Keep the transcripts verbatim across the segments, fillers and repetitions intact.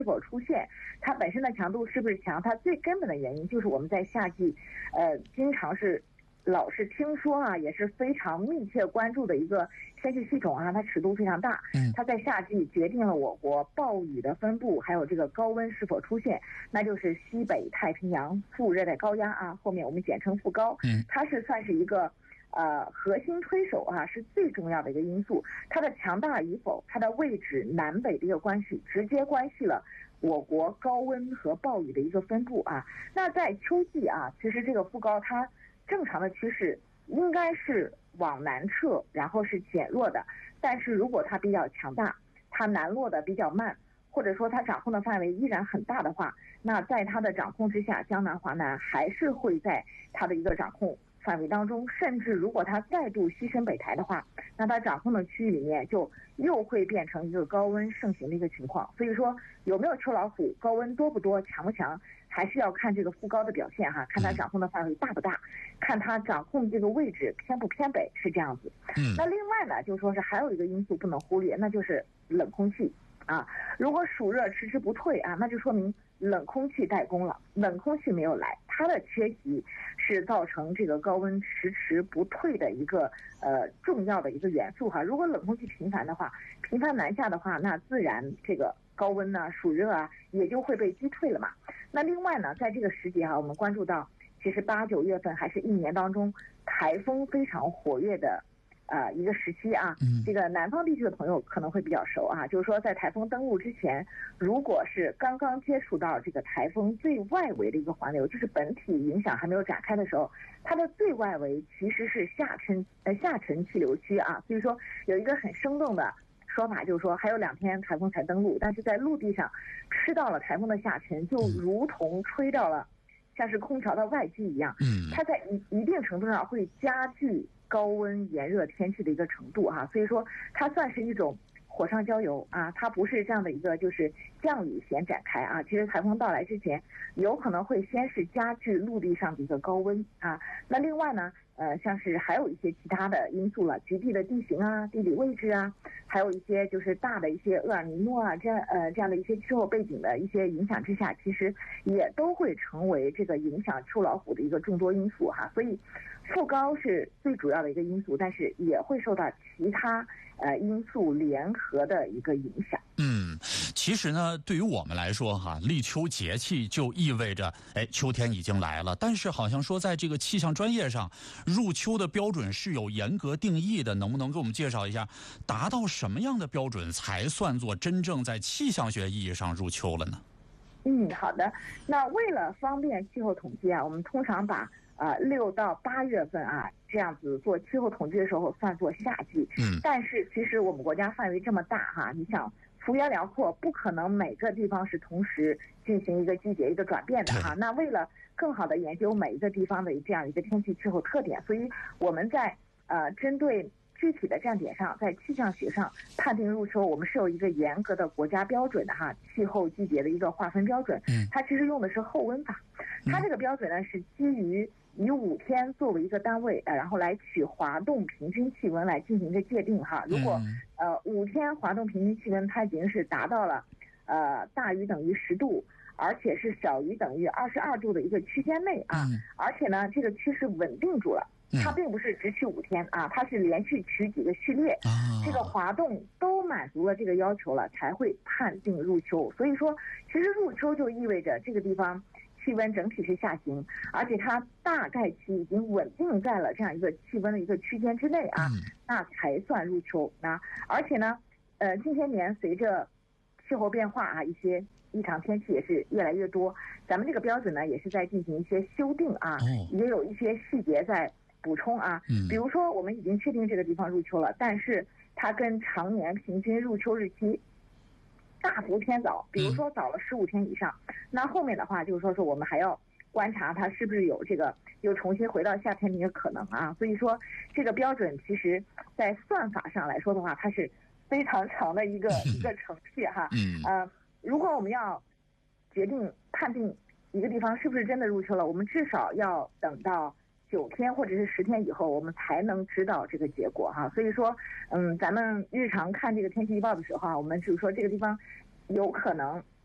是否出现，它本身的强度是不是强，它最根本的原因就是我们在夏季，呃，经常是老是听说啊，也是非常密切关注的一个天气系统啊，它尺度非常大，它在夏季决定了我国暴雨的分布，还有这个高温是否出现，那就是西北太平洋副热带高压啊，后面我们简称副高，它是算是一个呃核心推手啊，是最重要的一个因素，它的强大与否，它的位置南北的一个关系，直接关系了我国高温和暴雨的一个分布啊。那在秋季啊，其实这个副高它正常的趋势应该是往南撤，然后是减弱的，但是如果它比较强大，它南落的比较慢，或者说它掌控的范围依然很大的话，那在它的掌控之下，江南华南还是会在它的一个掌控范围当中，甚至如果它再度西伸北抬的话，那它掌控的区域里面就又会变成一个高温盛行的一个情况。所以说有没有秋老虎，高温多不多，强不强，还是要看这个副高的表现哈，看它掌控的范围大不大，看它掌控这个位置偏不偏北，是这样子。嗯，那另外呢，就是说是还有一个因素不能忽略，那就是冷空气啊。如果暑热迟迟不退啊，那就说明冷空气怠工了，冷空气没有来，它的缺席是造成这个高温迟迟不退的一个呃重要的一个元素哈。如果冷空气频繁的话，频繁南下的话，那自然这个高温呢、暑热啊也就会被击退了嘛。那另外呢，在这个时节哈，我们关注到，其实八九月份还是一年当中台风非常活跃的呃一个时期啊。这个南方地区的朋友可能会比较熟啊，就是说在台风登陆之前，如果是刚刚接触到这个台风最外围的一个环流，就是本体影响还没有展开的时候，它的最外围其实是下沉呃下沉气流区啊。所以说有一个很生动的说法，就是说还有两天台风才登陆，但是在陆地上吃到了台风的下沉，就如同吹到了像是空调的外机一样，它在一一定程度上会加剧高温炎热天气的一个程度哈。所以说它算是一种火上浇油啊，它不是这样的一个就是降雨先展开啊。其实台风到来之前，有可能会先是加剧陆地上的一个高温啊。那另外呢，呃，像是还有一些其他的因素了，局地的地形啊、地理位置啊，还有一些就是大的一些厄尔尼诺啊，这样呃这样的一些气候背景的一些影响之下，其实也都会成为这个影响秋老虎的一个众多因素哈。所以副高是最主要的一个因素，但是也会受到其他呃因素联合的一个影响。 嗯，其实呢，对于我们来说哈，立秋节气就意味着，哎，秋天已经来了。但是好像说，在这个气象专业上，入秋的标准是有严格定义的。能不能给我们介绍一下，达到什么样的标准才算作真正在气象学意义上入秋了呢？ 嗯，好的。那为了方便气候统计啊，我们通常把呃六到八月份啊这样子做气候统计的时候算作夏季。嗯，但是其实我们国家范围这么大哈，你想幅员辽阔，不可能每个地方是同时进行一个季节一个转变的哈。那为了更好的研究每一个地方的这样一个天气气候特点，所以我们在呃针对具体的站点上，在气象学上判定入秋，我们是有一个严格的国家标准的哈，气候季节的一个划分标准。嗯，它其实用的是后温法，它这个标准呢是基于以五天作为一个单位，呃，然后来取滑动平均气温来进行一个界定哈。如果呃五天滑动平均气温它已经是达到了呃大于等于十度，而且是小于等于二十二度的一个区间内啊，而且呢这个趋势稳定住了。它并不是只取五天啊，它是连续取几个序列，这个滑动都满足了这个要求了，才会判定入秋。所以说，其实入秋就意味着这个地方气温整体是下行，而且它大概期已经稳定在了这样一个气温的一个区间之内啊，那才算入秋。那而且呢，呃，近些年随着气候变化啊，一些异常天气也是越来越多，咱们这个标准呢也是在进行一些修订啊，也有一些细节在补充啊，比如说我们已经确定这个地方入秋了，但是它跟常年平均入秋日期大幅偏早，比如说早了十五天以上，那后面的话就是说是我们还要观察它是不是有这个又重新回到夏天的一个可能啊。所以说这个标准其实在算法上来说的话，它是非常长的一个一个程序哈。呃，如果我们要决定判定一个地方是不是真的入秋了，我们至少要等到九天或者是十天以后，我们才能知道这个结果哈。所以说，嗯，咱们日常看这个天气预报的时候啊，我们就是说这个地方有可能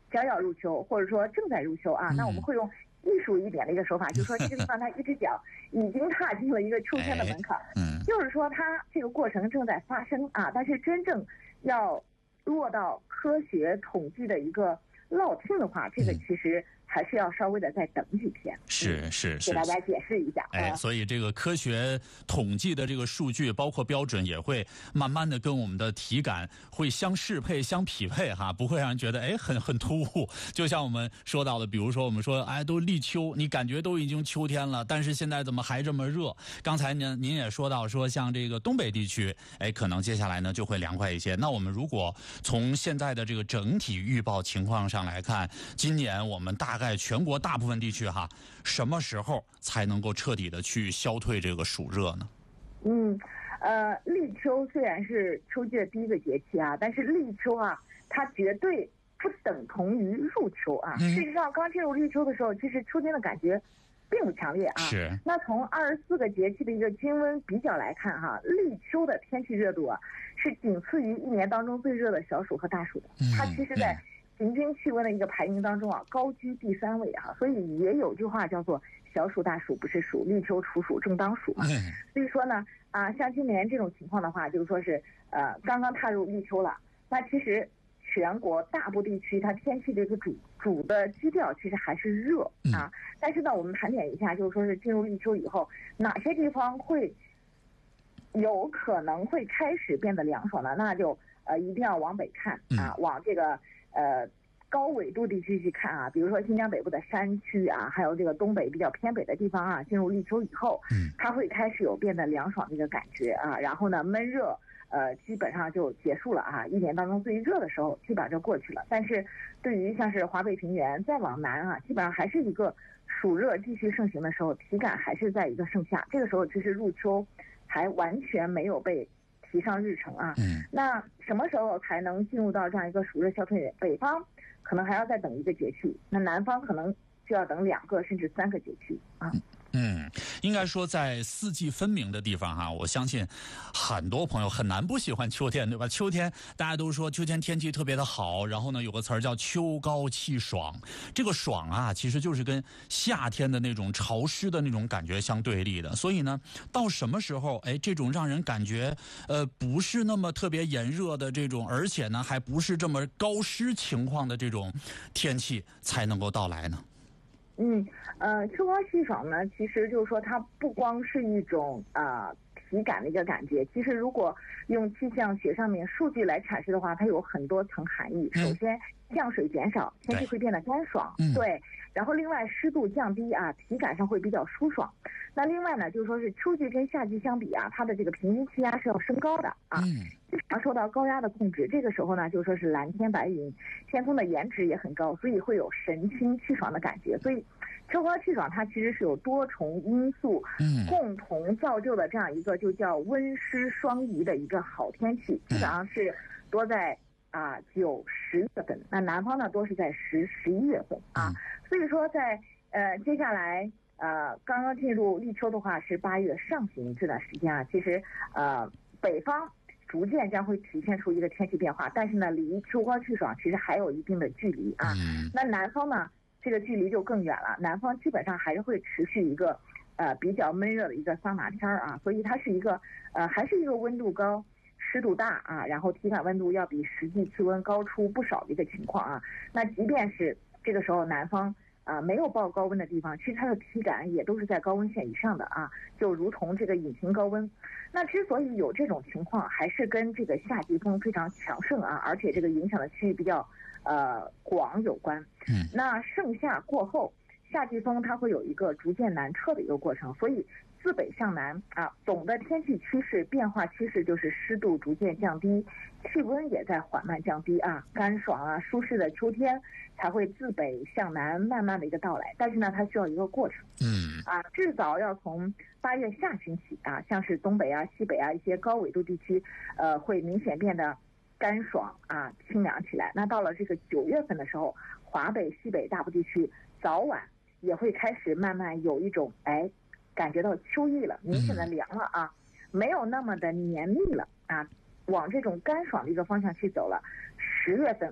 将要入秋，或者说正在入秋啊，嗯、那我们会用艺术一点的一个手法，就是说这个地方它一只脚已经踏进了一个秋天的门槛，嗯，就是说它这个过程正在发生啊，但是真正要落到科学统计的一个落听的话，这个其实还是要稍微的再等几天。 是是是， 给大家解释一下。 哎，所以这个科学统计的这个数据，包括标准，也会慢慢的跟我们的体感会相适配、相匹配哈，不会让人觉得哎很很突兀。就像我们说到的，比如说我们说哎都立秋，你感觉都已经秋天了，但是现在怎么还这么热？刚才您您也说到说像这个东北地区，哎可能接下来呢就会凉快一些。那我们如果从现在的这个整体预报情况上来看，今年我们大概全国大部分地区哈，什么时候才能够彻底的去消退这个暑热呢？ 嗯，呃，立秋虽然是秋季的第一个节气啊，但是立秋啊，它绝对不等同于入秋啊。嗯、事实上，刚进入立秋的时候，其实秋天的感觉并不强烈啊。 是。 那从二十四个节气的一个均温比较来看哈，立秋的天气热度啊，是仅次于一年当中最热的小暑和大暑的。嗯、它其实在平均气温的一个排名当中啊，高居第三位啊，所以也有句话叫做小暑大暑不是暑，立秋处暑正当暑嘛。嗯、所以说呢，啊，像今年这种情况的话，就是说是呃刚刚踏入立秋了，那其实全国大部地区它天气这个主主的基调其实还是热啊。嗯、但是呢，我们盘点一下，就是说是进入立秋以后，哪些地方会有可能会开始变得凉爽呢？那就呃一定要往北看啊，嗯、往这个。呃，高纬度地区去看啊，比如说新疆北部的山区啊，还有这个东北比较偏北的地方啊，进入立秋以后，嗯，它会开始有变得凉爽的一个感觉啊，然后呢，闷热呃基本上就结束了啊，一年当中最热的时候基本上就过去了。但是对于像是华北平原再往南啊，基本上还是一个暑热继续盛行的时候，体感还是在一个盛夏。这个时候其实入秋还完全没有被提上日程啊，嗯，那什么时候才能进入到这样一个暑热消退？北方可能还要再等一个节气，那南方可能就要等两个甚至三个节气啊。 嗯，应该说在四季分明的地方哈，我相信很多朋友很难不喜欢秋天，对吧？秋天大家都说秋天天气特别的好，然后呢有个词儿叫秋高气爽，这个爽啊其实就是跟夏天的那种潮湿的那种感觉相对立的。所以呢，到什么时候哎这种让人感觉呃不是那么特别炎热的这种，而且呢还不是这么高湿情况的这种天气才能够到来呢？ 嗯，呃，秋高气爽呢，其实就是说它不光是一种啊、呃、体感的一个感觉，其实如果用气象学上面数据来阐释的话，它有很多层含义。首先，降水减少，天气会变得干爽，嗯、对。然后另外湿度降低啊，体感上会比较舒爽。那另外呢，就是说是秋季跟夏季相比啊，它的这个平均气压是要升高的啊，经常受到高压的控制。这个时候呢，就说是蓝天白云，天空的颜值也很高，所以会有神清气爽的感觉。所以秋高气爽它其实是有多重因素共同造就的这样一个就叫温湿双宜的一个好天气，基本上是多在啊九十月份，那南方呢多是在十十一月份啊。所以说在呃接下来呃刚刚进入立秋的话是八月上旬这段时间啊，其实呃北方逐渐将会体现出一个天气变化，但是呢离秋高气爽其实还有一定的距离啊。那南方呢这个距离就更远了，南方基本上还是会持续一个呃比较闷热的一个桑拿天啊，所以它是一个呃还是一个温度高湿度大啊，然后体感温度要比实际气温高出不少的一个情况啊。那即便是这个时候南方啊、呃、没有报高温的地方，其实它的体感也都是在高温线以上的啊，就如同这个隐形高温。那之所以有这种情况，还是跟这个夏季风非常强盛啊，而且这个影响的区域比较呃广有关。嗯，那盛夏过后，夏季风它会有一个逐渐南撤的一个过程，所以自北向南啊，总的天气趋势变化趋势就是湿度逐渐降低，气温也在缓慢降低啊，干爽啊舒适的秋天才会自北向南慢慢的一个到来。但是呢，它需要一个过程，嗯啊，至少要从八月下旬起啊，像是东北啊、西北啊一些高纬度地区，呃，会明显变得干爽啊、清凉起来。那到了这个九月份的时候，华北、西北大部地区早晚也会开始慢慢有一种哎。感觉到秋意了，明显的凉了啊，没有那么的黏腻了啊，往这种干爽的一个方向去走了。十月份，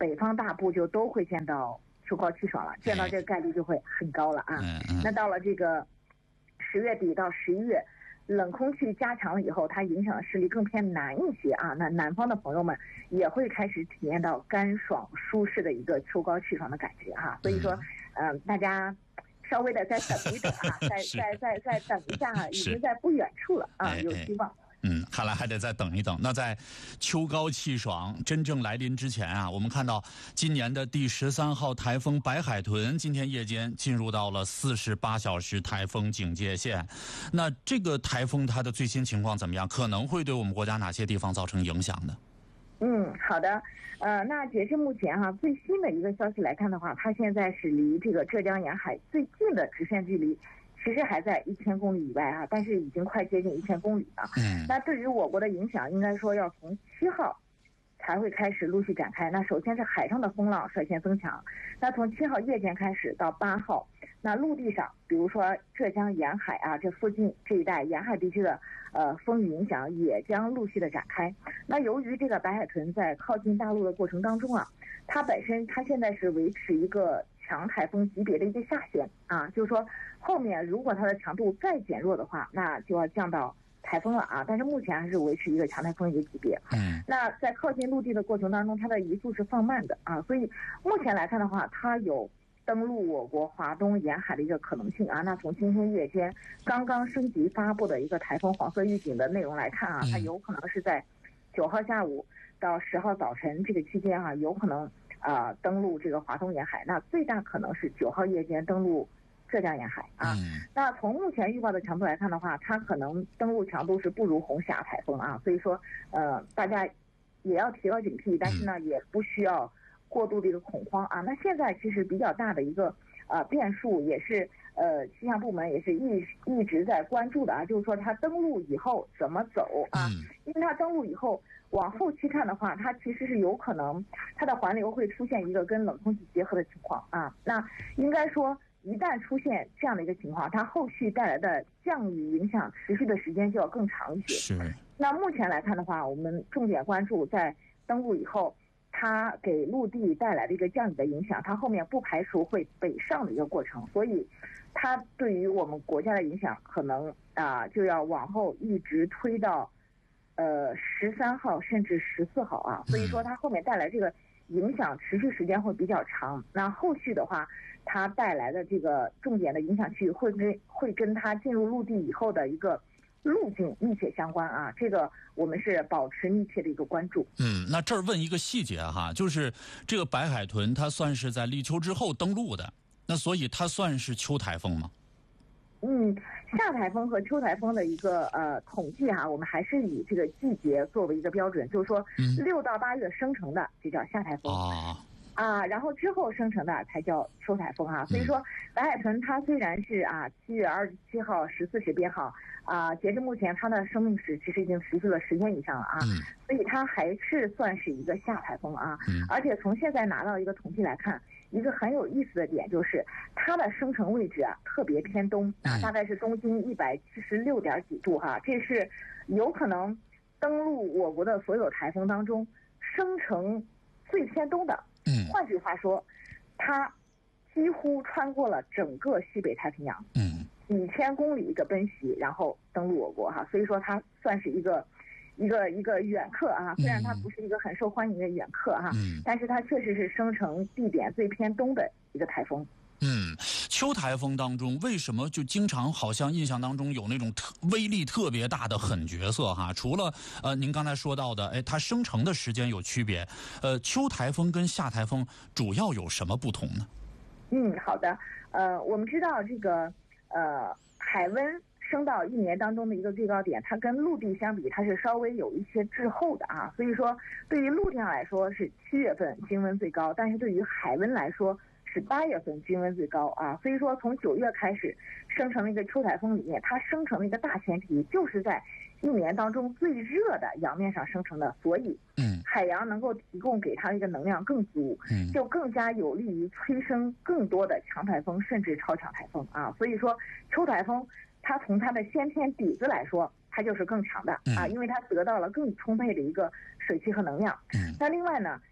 北方大部就都会见到秋高气爽了，见到这个概率就会很高了啊。那到了这个十月底到十一月，冷空气加强了以后，它影响的势力更偏南一些啊。那南方的朋友们也会开始体验到干爽舒适的一个秋高气爽的感觉哈、啊。所以说，嗯、呃，大家稍微的再等一等啊，再再再再等一下哈，已经在不远处了啊，有希望。 嗯，看来还得再等一等。那在秋高气爽真正来临之前啊，我们看到今年的第十三号台风白海豚今天夜间进入到了四十八小时台风警戒线。那这个台风它的最新情况怎么样？可能会对我们国家哪些地方造成影响呢？ 嗯，好的。呃，那截至目前哈、啊，最新的一个消息来看的话，它现在是离这个浙江沿海最近的直线距离。其实还在一千公里以外啊，但是已经快接近一千公里了。嗯，那对于我国的影响，应该说要从七号才会开始陆续展开。那首先是海上的风浪率先增强，那从七号夜间开始到八号，那陆地上，比如说浙江沿海啊这附近这一带沿海地区的呃风雨影响也将陆续的展开。那由于这个白海豚在靠近大陆的过程当中啊，它本身它现在是维持一个强台风级别的一个下限啊，就是说后面如果它的强度再减弱的话，那就要降到台风了啊。但是目前还是维持一个强台风一个级别。嗯，那在靠近陆地的过程当中，它的移速是放慢的啊，所以目前来看的话，它有登陆我国华东沿海的一个可能性啊。那从今天夜间刚刚升级发布的一个台风黄色预警的内容来看啊，它有可能是在九号下午到十号早晨这个期间啊，有可能啊、呃、登陆这个华东沿海。那最大可能是九号夜间登陆浙江沿海啊。嗯、那从目前预报的强度来看的话，它可能登陆强度是不如红霞台风啊，所以说呃大家也要提高警惕，但是呢也不需要过度的一个恐慌啊。那现在其实比较大的一个呃变数，也是呃气象部门也是一一直在关注的啊，就是说它登陆以后怎么走啊？因为它登陆以后往后期看的话，它其实是有可能它的环流会出现一个跟冷空气结合的情况啊。那应该说一旦出现这样的一个情况，它后续带来的降雨影响持续的时间就要更长一些。是。那目前来看的话，我们重点关注在登陆以后，它给陆地带来的一个降雨的影响，它后面不排除会北上的一个过程，所以它对于我们国家的影响可能啊、呃、就要往后一直推到呃十三号甚至十四号啊，所以说它后面带来这个影响持续时间会比较长。那后续的话，它带来的这个重点的影响区域会跟会跟它进入陆地以后的一个路径密切相关啊，这个我们是保持密切的一个关注。 嗯，那这儿问一个细节哈，就是这个白海豚它算是在立秋之后登陆的，那所以它算是秋台风吗？ 嗯，夏台风和秋台风的一个呃统计哈，我们还是以这个季节作为一个标准，就是说六到八月生成的就叫夏台风。啊。啊，然后之后生成的才叫秋台风啊，所以说白海豚它虽然是啊七月二十七号十四时编号啊，截至目前它的生命史其实已经持续了十天以上了啊，嗯、所以它还是算是一个夏台风啊，嗯、而且从现在拿到一个统计来看，一个很有意思的点就是它的生成位置啊特别偏东啊，大概是东经一百七十六点几度哈、啊，这是有可能登陆我国的所有台风当中生成最偏东的。嗯，换句话说，它几乎穿过了整个西北太平洋，嗯，几千公里一个奔袭，然后登陆我国哈，所以说它算是一个一个一个远客啊，虽然它不是一个很受欢迎的远客哈，嗯，但是它确实是生成地点最偏东的一个台风。 嗯，秋台风当中为什么就经常好像印象当中有那种特威力特别大的狠角色哈？除了呃您刚才说到的，哎，它生成的时间有区别，呃，秋台风跟夏台风主要有什么不同呢？ 嗯，好的，呃，我们知道这个呃海温升到一年当中的一个最高点，它跟陆地相比，它是稍微有一些滞后的啊，所以说对于陆地上来说是七月份均温最高，但是对于海温来说是八月份均温最高啊，所以说从九月开始生成的一个秋台风里面，它生成的一个大前提就是在一年当中最热的洋面上生成的，所以嗯，海洋能够提供给它的一个能量更足，嗯，就更加有利于催生更多的强台风甚至超强台风啊，所以说秋台风它从它的先天底子来说，它就是更强的啊，因为它得到了更充沛的一个水汽和能量。嗯，那另外呢，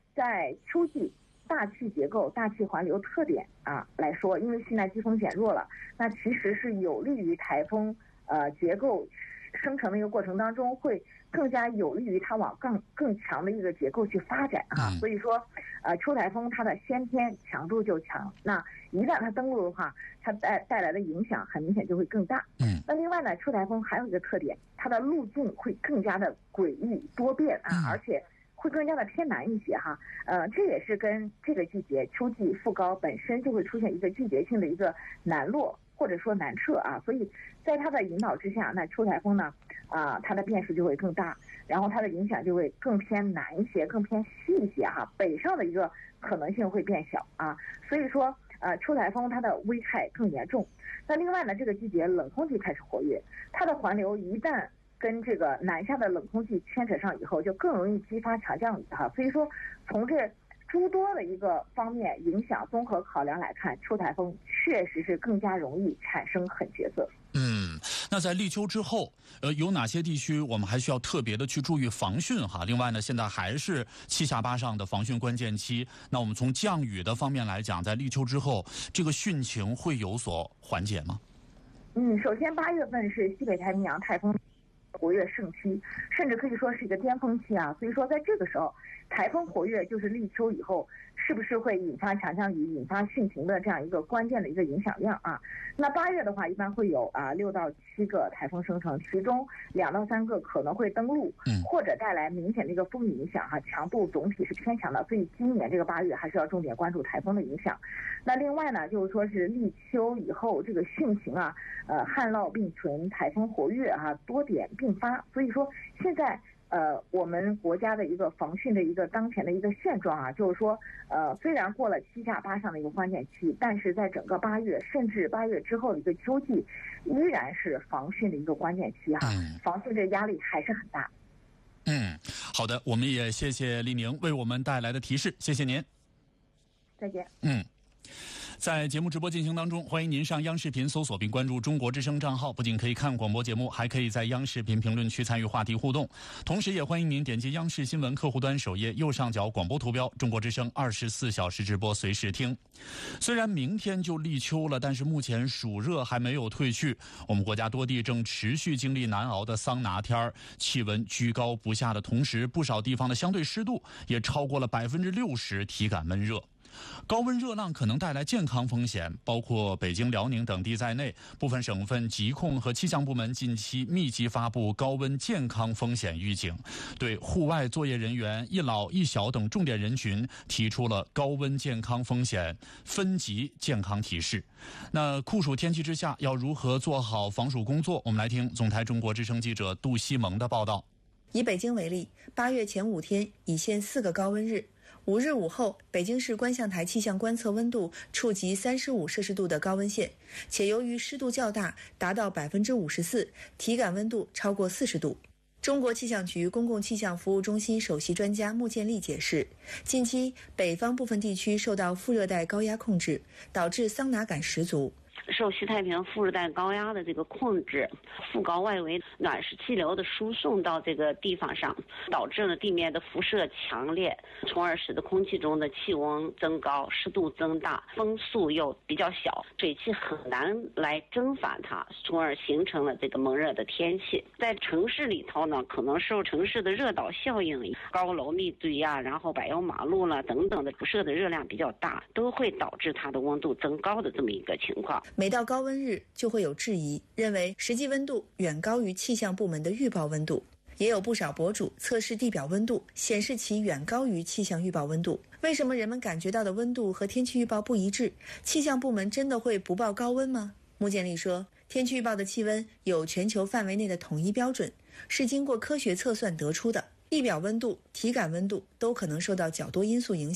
在秋季大气结构、大气环流特点啊来说，因为现在季风减弱了，那其实是有利于台风呃结构生成的一个过程当中，会更加有利于它往更更强的一个结构去发展啊。所以说，呃，秋台风它的先天强度就强，那一旦它登陆的话，它带带来的影响很明显就会更大。 嗯。 那另外呢，秋台风还有一个特点，它的路径会更加的诡异多变啊，而且会更加的偏南一些哈。呃，这也是跟这个季节秋季副高本身就会出现一个季节性的一个南落，或者说南撤啊，所以在它的引导之下，那秋台风呢，啊、呃，它的变数就会更大，然后它的影响就会更偏南一些，更偏西一些哈，北上的一个可能性会变小啊，所以说呃，秋台风它的危害更严重。那另外呢，这个季节冷空气开始活跃，它的环流一旦跟这个南下的冷空气牵扯上以后，就更容易激发强降雨哈，所以说从这诸多的一个方面影响综合考量来看，秋台风确实是更加容易产生狠角色。 嗯，那在立秋之后，呃，有哪些地区我们还需要特别的去注意防汛哈？另外呢，现在还是七下八上的防汛关键期。那我们从降雨的方面来讲，在立秋之后，这个汛情会有所缓解吗？ 嗯，首先八月份是西北太平洋台风活跃盛期，甚至可以说是一个巅峰期啊。所以说，在这个时候，台风活跃就是立秋以后是不是会引发强降雨、引发汛情的这样一个关键的一个影响量啊。那八月的话，一般会有啊六到七个台风生成，其中两到三个可能会登陆，或者带来明显的一个风雨影响哈、啊，强度总体是偏强的。所以今年这个八月还是要重点关注台风的影响。那另外呢，就是说是立秋以后这个汛情啊，呃旱涝并存，台风活跃啊，多点并发。所以说现在。呃，我们国家的一个防汛的一个当前的一个现状啊，就是说，呃，虽然过了七下八上的一个关键期，但是在整个八月，甚至八月之后的一个秋季，依然是防汛的一个关键期哈、啊，防汛这个压力还是很大。 嗯，好的，我们也谢谢丽宁为我们带来的提示，谢谢您。 再见。 嗯。在节目直播进行当中，欢迎您上央视频搜索并关注中国之声账号，不仅可以看广播节目，还可以在央视频评论区参与话题互动。同时也欢迎您点击央视新闻客户端首页右上角广播图标，中国之声二十四小时直播随时听。虽然明天就立秋了，但是目前暑热还没有退去，我们国家多地正持续经历难熬的桑拿天，气温居高不下的同时，不少地方的相对湿度也超过了百分之六十，体感闷热。高温热浪可能带来健康风险，包括北京、辽宁等地在内，部分省份疾控和气象部门近期密集发布高温健康风险预警，对户外作业人员、一老一小等重点人群提出了高温健康风险分级健康提示。那酷暑天气之下，要如何做好防暑工作？我们来听总台中国之声记者杜西蒙的报道。 以北京为例，八月前五天已现四个高温日。五日午后，北京市观象台气象观测温度触及三十五摄氏度的高温线，且由于湿度较大，达到百分之五十四，体感温度超过四十度。中国气象局公共气象服务中心首席专家穆建立解释，近期北方部分地区受到副热带高压控制，导致桑拿感十足。 受西太平洋副热带高压的这个控制，副高外围暖湿气流的输送到这个地方上，导致了地面的辐射强烈，从而使得空气中的气温增高，湿度增大，风速又比较小，水汽很难来蒸发它，从而形成了这个闷热的天气。在城市里头呢，可能受城市的热岛效应，高楼密堆啊，然后柏油马路了等等的辐射的热量比较大，都会导致它的温度增高的这么一个情况。 每到高温日就会有质疑，认为实际温度远高于气象部门的预报温度，也有不少博主测试地表温度，显示其远高于气象预报温度。为什么人们感觉到的温度和天气预报不一致？气象部门真的会不报高温吗？穆建立说，天气预报的气温有全球范围内的统一标准，是经过科学测算得出的。地表温度、体感温度都可能受到较多因素影响。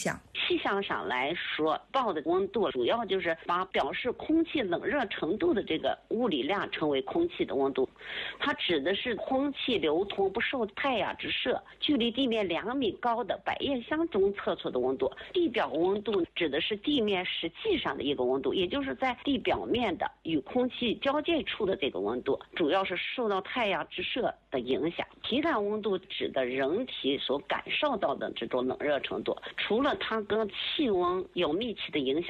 气象上来说，报的温度主要就是把表示空气冷热程度的这个物理量称为空气的温度，它指的是空气流通不受太阳直射，距离地面两米高的百叶箱中测出的温度。地表温度指的是地面实际上的一个温度，也就是在地表面的与空气交界处的这个温度，主要是受到太阳直射的影响。体感温度指的人体所感受到的这种冷热程度，除了它跟气温有密切的影响